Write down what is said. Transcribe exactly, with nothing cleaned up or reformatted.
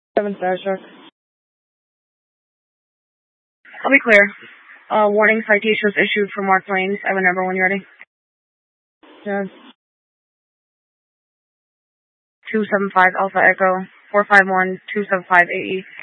Seven Star Shark. I'll be clear. Uh, warning citations issued for Mark Lanes. I have a number when you're ready. Yeah. two seven five Alpha Echo, four five one two seven five A E.